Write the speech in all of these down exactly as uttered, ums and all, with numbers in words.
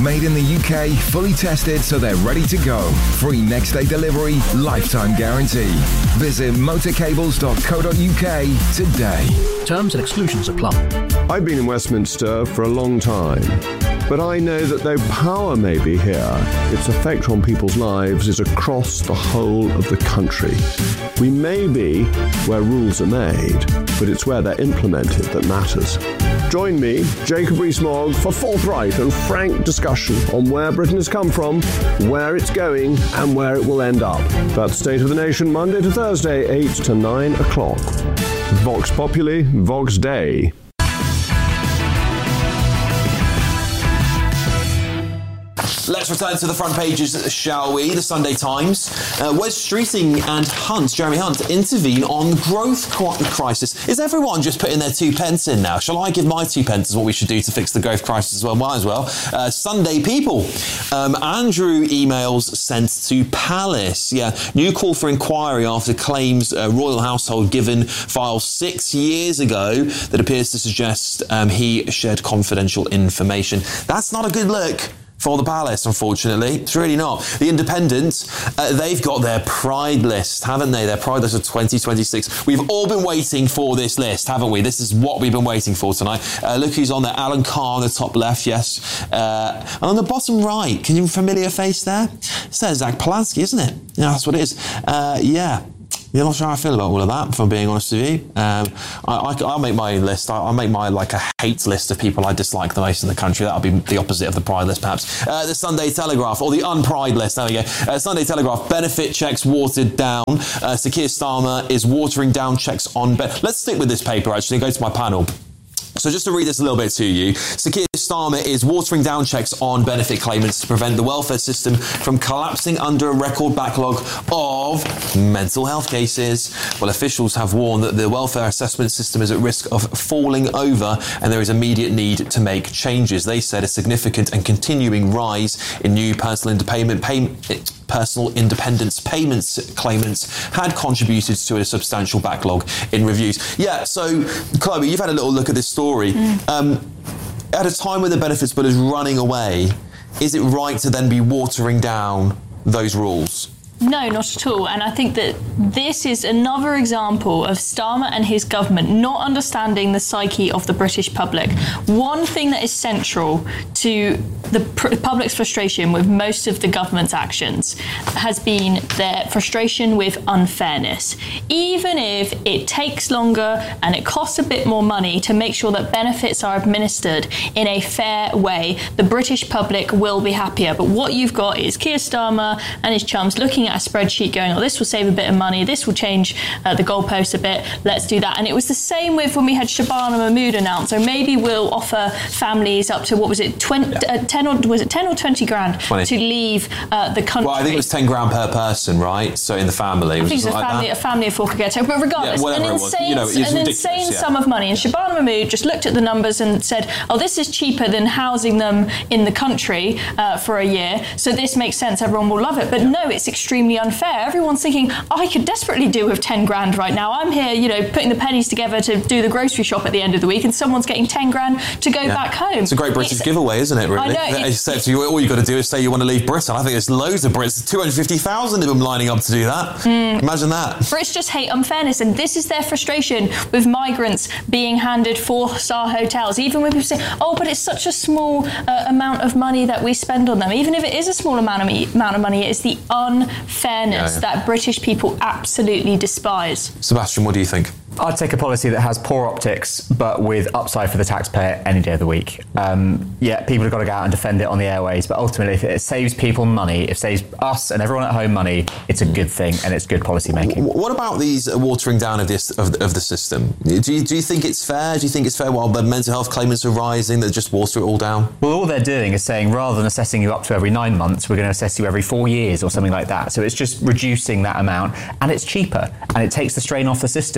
Made in the U K, fully tested so they're ready to go. Free next day delivery, lifetime guarantee. Visit motorcables dot co dot uk today. Terms and exclusions apply. I've been in Westminster for a long time, but I know that though power may be here, its effect on people's lives is across the whole of the country. We may be where rules are made, but it's where they're implemented that matters. Join me, Jacob Rees-Mogg, for forthright and frank discussion on where Britain has come from, where it's going, and where it will end up. That's State of the Nation, Monday to Thursday, eight to nine o'clock. Vox Populi, Vox Dei. Let's return to the front pages, shall we? The Sunday Times. Uh, Wes Streeting and Hunt, Jeremy Hunt, intervene on growth crisis. Is everyone just putting their two pence in now? Shall I give my two pence as what we should do to fix the growth crisis as well? Might as well. Uh, Sunday People. Um, Andrew emails sent to Palace. Yeah, new call for inquiry after claims uh, royal household given file six years ago that appears to suggest um, he shared confidential information. That's not a good look for the Palace, unfortunately. It's really not. The Independent, uh, they've got their Pride list, haven't they? Their Pride list of twenty twenty-six. We've all been waiting for this list, haven't we? This is what we've been waiting for tonight. Uh, look who's on there. Alan Carr on the top left, yes. Uh, and on the bottom right, can you familiar face there? It says Zach Polanski, isn't it? Yeah, that's what it is. Uh, yeah. You're not sure how I feel about all of that, if I'm being honest with you. Um, I, I, I'll make my own list. I, I'll make my like a hate list of people I dislike the most in the country. That'll be the opposite of the Pride list, perhaps. Uh, the Sunday Telegraph, or the unpride list. There we go. Uh, Sunday Telegraph, benefit checks watered down. Uh, Sir Keir Starmer is watering down checks on... Be- Let's stick with this paper, actually, and go to my panel. So just to read this a little bit to you, Sir Keir Starmer is watering down checks on benefit claimants to prevent the welfare system from collapsing under a record backlog of mental health cases. Well, officials have warned that the welfare assessment system is at risk of falling over and there is immediate need to make changes. They said a significant and continuing rise in new personal independent payment personal independence payments claimants had contributed to a substantial backlog in reviews. Yeah, so, Chloe, you've had a little look at this story. Mm. Um, at a time when the benefits bill is running away, is it right to then be watering down those rules? No, not at all. And I think that this is another example of Starmer and his government not understanding the psyche of the British public. One thing that is central to the pr- public's frustration with most of the government's actions has been their frustration with unfairness. Even if it takes longer and it costs a bit more money to make sure that benefits are administered in a fair way, the British public will be happier. But what you've got is Keir Starmer and his chums looking at a spreadsheet going, oh, this will save a bit of money, this will change uh, the goalposts a bit, let's do that. And it was the same with when we had Shabana Mahmood announce, so maybe we'll offer families up to, what was it, twenty, yeah. uh, ten or was it ten or twenty grand twenty to leave uh, the country? Well, I think it was ten grand per person, right? So in the family. I think it's a family, like a family of four could get to, but regardless, yeah, an insane, you know, an insane yeah. sum of money. And Shabana Mahmood just looked at the numbers and said, oh, this is cheaper than housing them in the country uh, for a year, so this makes sense, everyone will love it. But no, it's extremely unfair. Everyone's thinking, oh, I could desperately do with ten grand right now. I'm here, you know, putting the pennies together to do the grocery shop at the end of the week, and someone's getting ten grand to go yeah. back home. It's a great British it's, giveaway, isn't it, really? I know. Except you, all you've got to do is say you want to leave Britain. I think there's loads of Brits, two hundred fifty thousand of them lining up to do that. Mm. Imagine that. Brits just hate unfairness, and this is their frustration with migrants being handed four-star hotels. Even when people say, oh, but it's such a small uh, amount of money that we spend on them. Even if it is a small amount of, me- amount of money, it's the unfairness yeah, yeah. that British people absolutely despise. Sebastian, what do you think? I'd take a policy that has poor optics, but with upside for the taxpayer any day of the week. Um, yeah, people have got to go out and defend it on the airways, but ultimately, if it saves people money, if it saves us and everyone at home money, it's a good thing and it's good policy making. What about these watering down of this of, of the system? Do you, do you think it's fair? Do you think it's fair while the mental health claimants are rising, that just water it all down? Well, all they're doing is saying, rather than assessing you up to every nine months, we're going to assess you every four years or something like that. So it's just reducing that amount, and it's cheaper, and it takes the strain off the system, and you have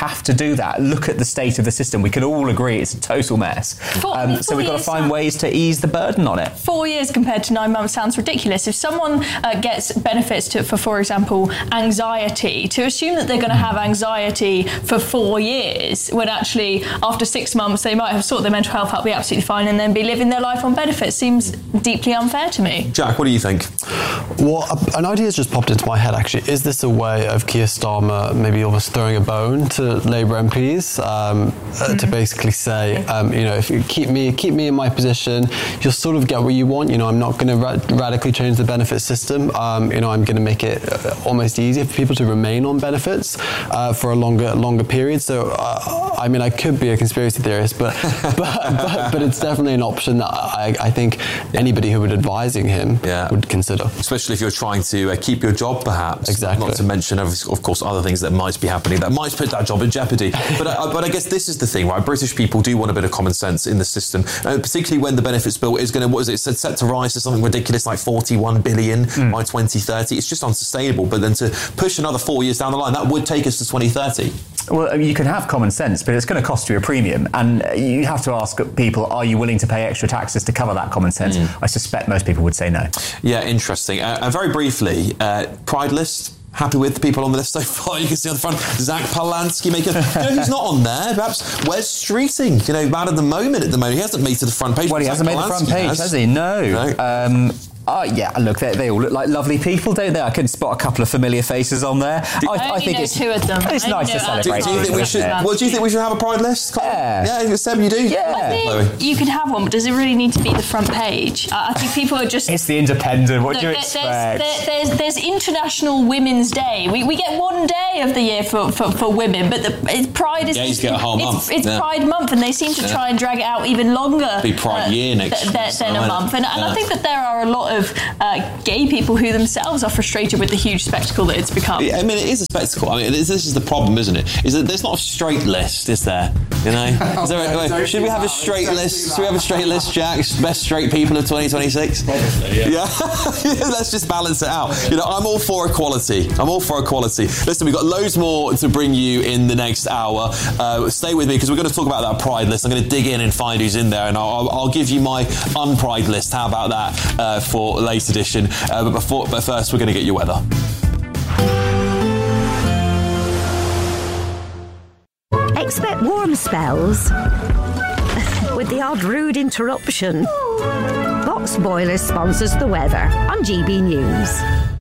have to do that. Look at the state of the system. We can all agree it's a total mess. Four, um, so we've got to find ways to ease the burden on it. Four years compared to nine months sounds ridiculous. If someone uh, gets benefits to, for, for example, anxiety, to assume that they're going to have anxiety for four years, when actually after six months they might have sorted their mental health out, be absolutely fine, and then be living their life on benefits, seems deeply unfair to me. Jack, what do you think? Well, an idea has just popped into my head, actually. Is this a way of Keir Starmer maybe almost throwing a bone to Labour M Ps um, mm-hmm. uh, to basically say, um, you know, if you keep me keep me in my position, you'll sort of get what you want. You know, I'm not going to ra- radically change the benefit system. Um, you know, I'm going to make it uh, almost easier for people to remain on benefits uh, for a longer longer period. So, uh, I mean, I could be a conspiracy theorist, but but, but, but it's definitely an option that I, I think anybody who would advising him yeah. would consider. Especially if you're trying to uh, keep your job, perhaps. Exactly. Not to mention, of, of course, other things that might be happening that might put that job in jeopardy. But uh, but I guess this is the thing, right? British people do want a bit of common sense in the system, uh, particularly when the benefits bill is going to, what is it, set, set to rise to something ridiculous like forty-one billion mm. by twenty thirty. It's just unsustainable. But then to push another four years down the line, that would take us to twenty thirty. Well, you can have common sense, but it's going to cost you a premium. And you have to ask people, are you willing to pay extra taxes to cover that common sense? Mm. I suspect most people would say no. Yeah, interesting. Uh, and very briefly, uh, Pride list. Happy with the people on the list so far. You can see on the front, Zach Polansky making. You know who's not on there? Perhaps Wes Streeting. You know, man of the moment at the moment. He hasn't made to the front page. Well, he Zach hasn't made Polansky the front page, has, has he? No. no. Um, Oh, yeah, look, they, they all look like lovely people, don't they? I can spot a couple of familiar faces on there. I, I, I think know it's, two of them. It's I nice to celebrate. Do, do you think we should? Well, do you think we should have a Pride list? Yeah. Yeah, Seb, you do? Yeah. I think you could have one, but does it really need to be the front page? I think people are just... It's the Independent, what look, do you there, expect? There's, there, there's, there's International Women's Day. We, we get one day of the year for, for, for women, but the it's Pride is... Gays get a whole it's, month. It's yeah. Pride month, and they seem to yeah. than drag it out even longer. It'll be Pride uh, year next th- th- than so a month. And, and yeah. I think that there are a lot of uh, gay people who themselves are frustrated with the huge spectacle that it's become. I mean, it is a spectacle. I mean, this is the problem, isn't it? Is that there's not a straight list, is there? You know? Is there a, wait, should we have a straight list? Should we have a straight list, Jack? Best straight people of twenty twenty-six? Probably, yeah. Yeah. Let's just balance it out. You know, I'm all for equality. I'm all for equality. Listen, we've got loads more to bring you in the next hour. Uh, stay with me because we're going to talk about that Pride list. I'm going to dig in and find who's in there, and I'll, I'll give you my unpride list. How about that uh, for late edition? Uh, but before, but first, we're going to get your weather. Expect warm spells with the odd rude interruption. Box Boilers sponsors the weather on G B News.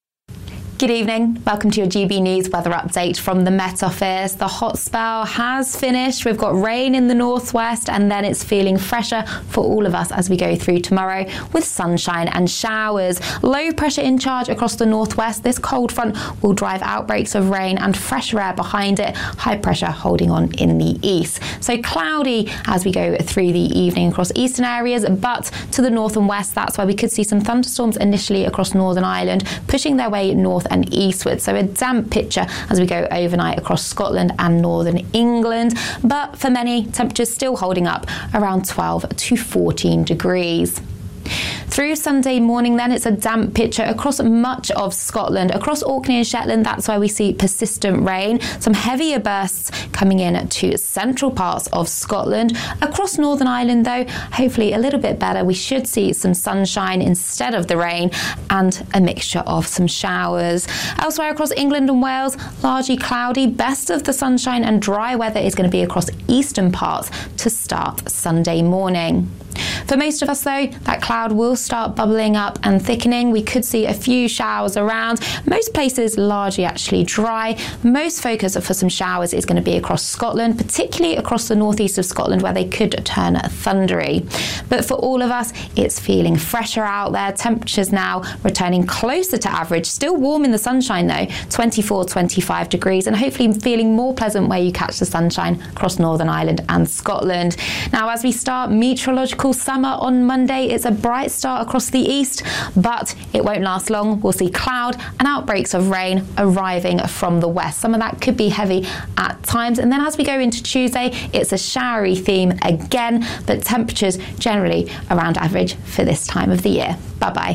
Good evening. Welcome to your G B News weather update from the Met Office. The hot spell has finished. We've got rain in the northwest, and then it's feeling fresher for all of us as we go through tomorrow with sunshine and showers. Low pressure in charge across the northwest. This cold front will drive outbreaks of rain and fresher air behind it. High pressure holding on in the east. So cloudy as we go through the evening across eastern areas, but to the north and west, that's where we could see some thunderstorms initially across Northern Ireland, pushing their way north and eastward. So a damp picture as we go overnight across Scotland and northern England. But for many, temperatures still holding up around twelve to fourteen degrees. Through Sunday morning then, it's a damp picture across much of Scotland. Across Orkney and Shetland, that's where we see persistent rain. Some heavier bursts coming in to central parts of Scotland. Across Northern Ireland though, hopefully a little bit better. We should see some sunshine instead of the rain and a mixture of some showers. Elsewhere across England and Wales, largely cloudy. Best of the sunshine and dry weather is going to be across eastern parts to start Sunday morning. For most of us though, that cloud will start bubbling up and thickening. We could see a few showers around. Most places largely actually dry. Most focus for some showers is going to be across Scotland, particularly across the northeast of Scotland where they could turn thundery. But for all of us, it's feeling fresher out there. Temperatures now returning closer to average. Still warm in the sunshine though, twenty-four, twenty-five degrees, and hopefully feeling more pleasant where you catch the sunshine across Northern Ireland and Scotland. Now as we start meteorological summer on Monday, it's a bright start across the east, but it won't last long. We'll see cloud and outbreaks of rain arriving from the west. Some of that could be heavy at times. And then as we go into Tuesday, it's a showery theme again, but temperatures generally around average for this time of the year. Bye-bye.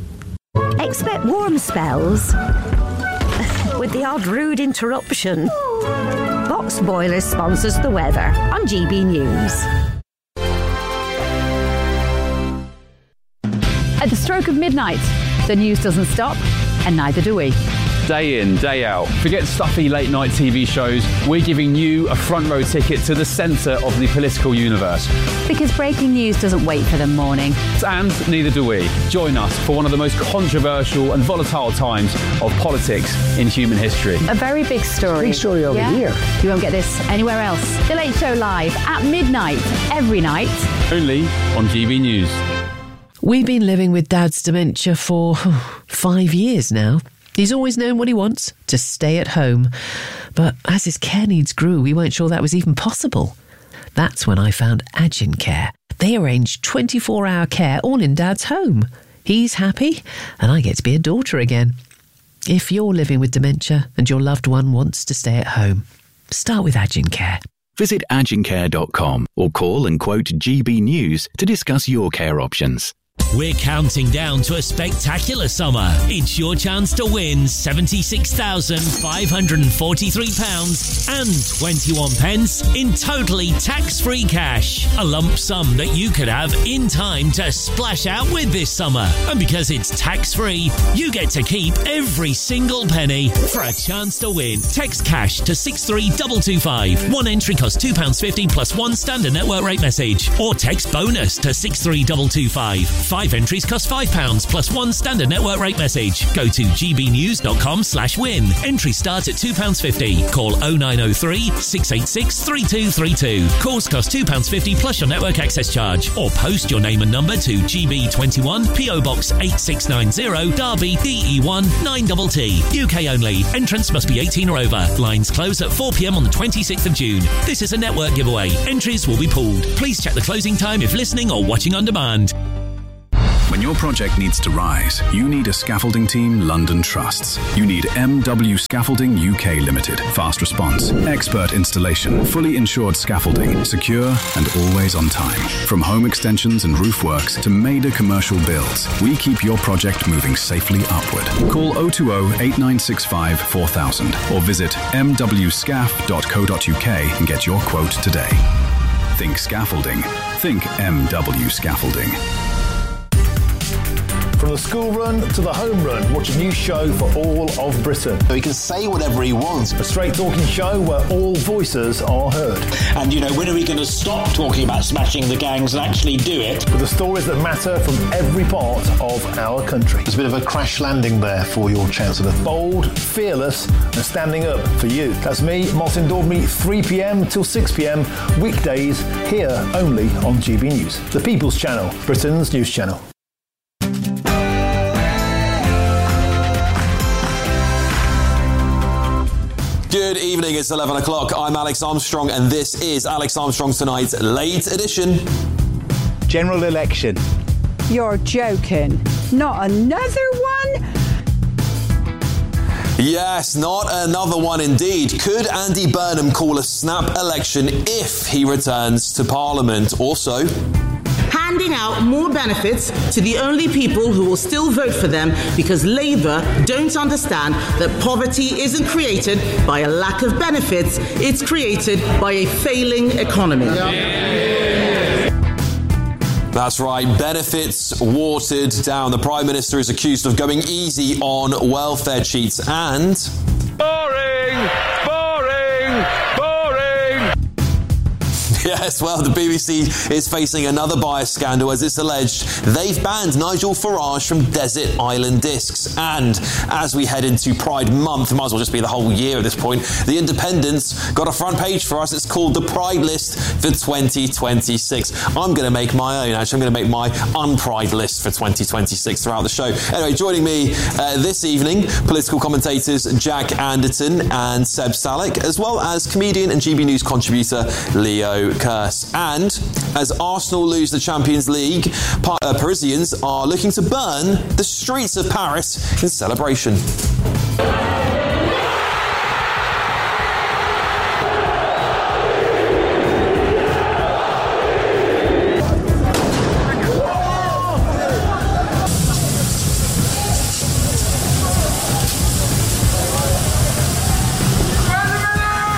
Expect warm spells with the odd rude interruption. Box Boilers sponsors the weather on G B News. At the stroke of midnight, the news doesn't stop, and neither do we. Day in, day out. Forget stuffy late night T V shows. We're giving you a front row ticket to the centre of the political universe. Because breaking news doesn't wait for the morning. And neither do we. Join us for one of the most controversial and volatile times of politics in human history. A very big story. Big story over yeah? here. You won't get this anywhere else. The Late Show live at midnight, every night. Only on G B News. We've been living with Dad's dementia for oh, five years now. He's always known what he wants, to stay at home. But as his care needs grew, we weren't sure that was even possible. That's when I found Agin Care. They arrange twenty-four hour care all in Dad's home. He's happy, and I get to be a daughter again. If you're living with dementia and your loved one wants to stay at home, start with Agin Care. Visit agin care dot com or call and quote G B News to discuss your care options. We're counting down to a spectacular summer. It's your chance to win seventy-six thousand five hundred forty-three pounds and twenty-one pence in totally tax-free cash. A lump sum that you could have in time to splash out with this summer. And because it's tax-free, you get to keep every single penny. For a chance to win, text cash to six three two two five. One entry costs two pounds fifty plus one standard network rate message. Or text bonus to six three two two five. Five entries cost five pounds plus one standard network rate message. Go to gbnews.com slash win. Entries start at two pounds fifty. Call oh nine oh three, six eight six, three two three two. Calls cost two pounds fifty plus your network access charge. Or post your name and number to G B twenty-one, P O Box eight six nine zero, Derby, D E one nine T T. U K only. Entrance must be eighteen or over. Lines close at four p.m. on the twenty-sixth of June. This is a network giveaway. Entries will be pooled. Please check the closing time if listening or watching on demand. When your project needs to rise, you need a scaffolding team London trusts. You need M W Scaffolding U K Limited. Fast response, expert installation, fully insured scaffolding, secure and always on time. From home extensions and roof works to major commercial builds, we keep your project moving safely upward. Call oh two oh, eight nine six five, four thousand or visit m w scaff dot co dot u k and get your quote today. Think scaffolding. Think M W Scaffolding. From the school run to the home run, watch a new show for all of Britain. So he can say whatever he wants. A straight talking show where all voices are heard. And, you know, when are we going to stop talking about smashing the gangs and actually do it? With the stories that matter from every part of our country. There's a bit of a crash landing there for your Chancellor. Bold, fearless and standing up for you. That's me, Martin Daubney, three p.m. till six p.m. weekdays here only on G B News. The People's Channel, Britain's news channel. Good evening, it's eleven o'clock. I'm Alex Armstrong and this is Alex Armstrong Tonight's Late Edition. General election. You're joking. Not another one? Yes, not another one indeed. Could Andy Burnham call a snap election if he returns to Parliament? Also, handing out more benefits to the only people who will still vote for them because Labour don't understand that poverty isn't created by a lack of benefits, it's created by a failing economy. Yeah. That's right, benefits watered down. The Prime Minister is accused of going easy on welfare cheats and... Boring! Boring! Boring! Yes, well, the B B C is facing another bias scandal as it's alleged they've banned Nigel Farage from Desert Island Discs. And as we head into Pride Month, it might as well just be the whole year at this point, The Independent's got a front page for us. It's called The Pride List for twenty twenty-six. I'm going to make my own, actually. I'm going to make my unpride list for twenty twenty-six throughout the show. Anyway, joining me uh, this evening, political commentators Jack Anderton and Seb Salek, as well as comedian and G B News contributor Leo Curse. And as Arsenal lose the Champions League, Par- uh, Parisians are looking to burn the streets of Paris in celebration.